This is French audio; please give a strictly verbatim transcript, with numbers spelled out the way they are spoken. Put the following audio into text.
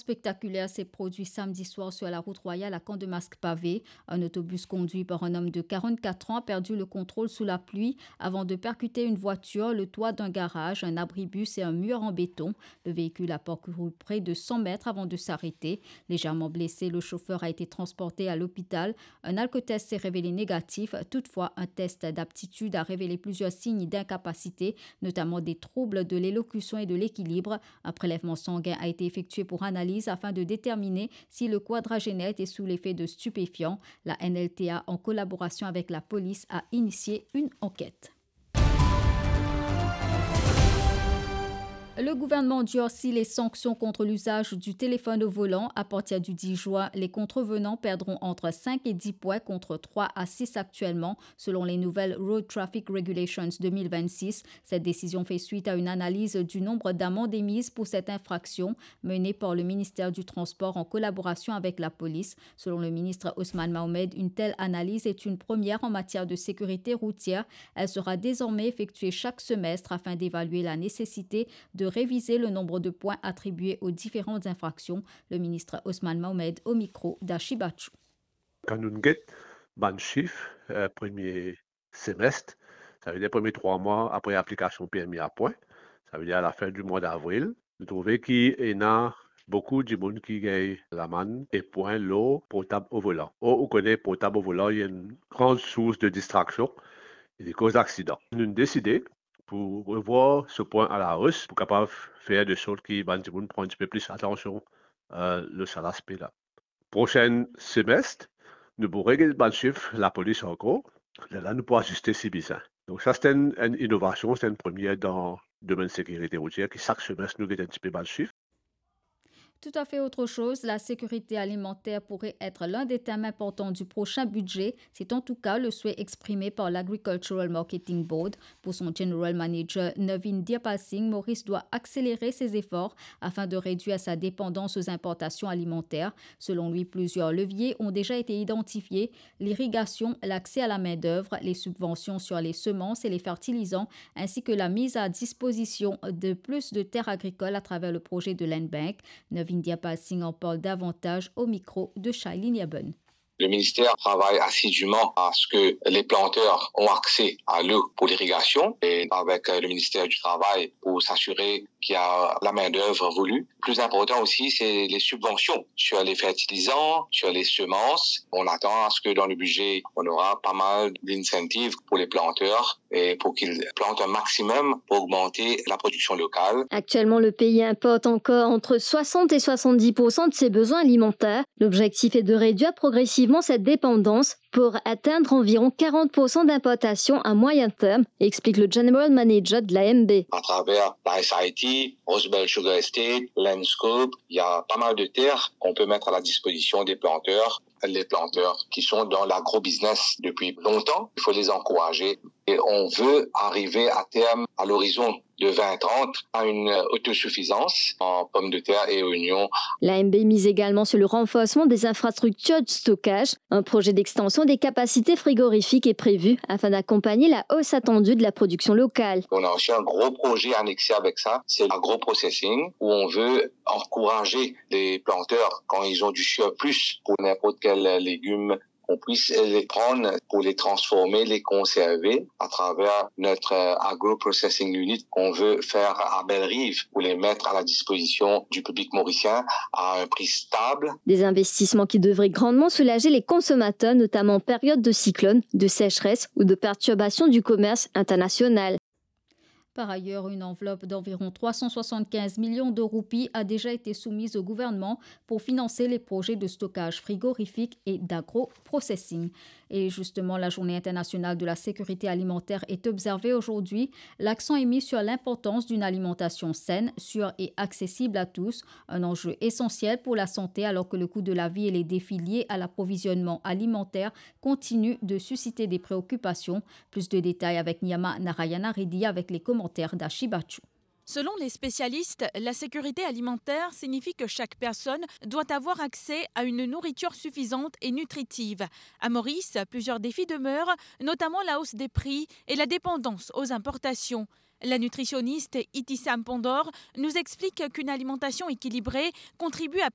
spectaculaire s'est produit samedi soir sur la route royale à Camp-de-Masque-Pavé. Un autobus conduit par un homme de quarante-quatre ans a perdu le contrôle sous la pluie avant de percuter une voiture, le toit d'un garage, un abribus et un mur en béton. Le véhicule a parcouru près de cent mètres avant de s'arrêter. Légèrement blessé, le chauffeur a été transporté à l'hôpital. Un alcotest s'est révélé négatif. Toutefois, un test d'aptitude a révélé plusieurs signes d'incapacité, notamment des troubles de l'élocution et de l'équilibre. Un prélèvement sanguin a été effectué pour analyse afin de déterminer si le quadragénaire était sous l'effet de stupéfiants. La N L T A, en collaboration avec la police, a initié une enquête. Le gouvernement durcit les sanctions contre l'usage du téléphone au volant. À partir du dix juin, les contrevenants perdront entre cinq et dix points contre trois à six actuellement, selon les nouvelles Road Traffic Regulations deux mille vingt-six. Cette décision fait suite à une analyse du nombre d'amendes émises pour cette infraction menée par le ministère du Transport en collaboration avec la police. Selon le ministre Ousmane Mohamed, une telle analyse est une première en matière de sécurité routière. Elle sera désormais effectuée chaque semestre afin d'évaluer la nécessité de réviser le nombre de points attribués aux différentes infractions. Le ministre Ousmane Mohamed au micro d'Achibachou. Quand nous avons ban chiffre, euh, premier semestre, ça veut dire premier trois mois après application P M I à point, ça veut dire à la fin du mois d'avril, nous trouvons qu'il y a beaucoup de monde qui gagne la manne et point l'eau potable au volant. Or, on connaît potable au volant, il y a une grande source de distraction et des causes d'accidents. Nous avons décidé pour revoir ce point à la hausse, pour capable faire des choses qui vont prendre un petit peu plus attention euh, le seul aspect là. Prochain semestre, nous pourrons régler le chiffre, la police encore. Là, nous pourrons ajuster si besoin. Donc ça, c'est une, une innovation, c'est une première dans le domaine de sécurité routière qui chaque semestre nous gagne un petit peu de chiffre. Tout à fait autre chose, la sécurité alimentaire pourrait être l'un des thèmes importants du prochain budget. C'est en tout cas le souhait exprimé par l'Agricultural Marketing Board. Pour son General Manager Navin Diapal Singh, Maurice doit accélérer ses efforts afin de réduire sa dépendance aux importations alimentaires. Selon lui, plusieurs leviers ont déjà été identifiés. L'irrigation, l'accès à la main-d'œuvre, les subventions sur les semences et les fertilisants, ainsi que la mise à disposition de plus de terres agricoles à travers le projet de Land Bank. Navin Diapal Singh en parle davantage au micro de Shailene Yaben. Le ministère travaille assidûment à ce que les planteurs ont accès à l'eau pour l'irrigation et avec le ministère du Travail pour s'assurer qu'il y a la main-d'œuvre voulue. Plus important aussi, c'est les subventions sur les fertilisants, sur les semences. On attend à ce que dans le budget, on aura pas mal d'incentives pour les planteurs et pour qu'ils plantent un maximum pour augmenter la production locale. Actuellement, le pays importe encore entre soixante et soixante-dix pour cent de ses besoins alimentaires. L'objectif est de réduire progressivement cette dépendance pour atteindre environ quarante pour cent d'importation à moyen terme, explique le General Manager de l'A M B. À travers la S I T, Rosebel Sugar Estate, Landscope, il y a pas mal de terres qu'on peut mettre à la disposition des planteurs. Les planteurs qui sont dans l'agro-business depuis longtemps, il faut les encourager. Et on veut arriver à terme, à l'horizon de vingt trente, à une autosuffisance en pommes de terre et oignons. L'A M B mise également sur le renforcement des infrastructures de stockage. Un projet d'extension des capacités frigorifiques est prévu afin d'accompagner la hausse attendue de la production locale. On a aussi un gros projet annexé avec ça, c'est l'agro-processing, où on veut encourager les planteurs quand ils ont du surplus pour n'importe quel légume, on puisse les prendre pour les transformer, les conserver à travers notre agro-processing unit qu'on veut faire à Belle-Rive pour les mettre à la disposition du public mauricien à un prix stable. Des investissements qui devraient grandement soulager les consommateurs, notamment en période de cyclone, de sécheresse ou de perturbation du commerce international. Par ailleurs, une enveloppe d'environ trois cent soixante-quinze millions de roupies a déjà été soumise au gouvernement pour financer les projets de stockage frigorifique et d'agro-processing. Et justement, la Journée internationale de la sécurité alimentaire est observée aujourd'hui. L'accent est mis sur l'importance d'une alimentation saine, sûre et accessible à tous, un enjeu essentiel pour la santé alors que le coût de la vie et les défis liés à l'approvisionnement alimentaire continuent de susciter des préoccupations. Plus de détails avec Nyama Narayana Reddy avec les commentaires d'Achibachou. Selon les spécialistes, la sécurité alimentaire signifie que chaque personne doit avoir accès à une nourriture suffisante et nutritive. À Maurice, plusieurs défis demeurent, notamment la hausse des prix et la dépendance aux importations. La nutritionniste Itissam Pandor nous explique qu'une alimentation équilibrée contribue à